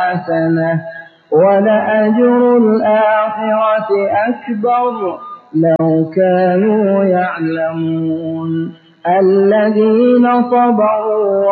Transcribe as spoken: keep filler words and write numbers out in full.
حسنة ولأجر الآخرة أكبر لو كانوا يعلمون الذين صبروا